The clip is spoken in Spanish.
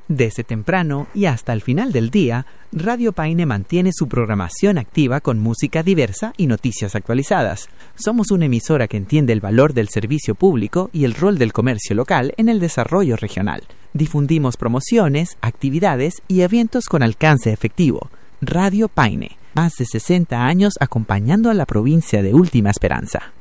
Desde temprano y hasta el final del día, Radio Paine mantiene su programación activa con música diversa y noticias actualizadas. Somos una emisora que entiende el valor del servicio público y el rol del comercio local en el desarrollo regional. Difundimos promociones, actividades y eventos con alcance efectivo. Radio Paine, más de 60 años acompañando a la provincia de Última Esperanza.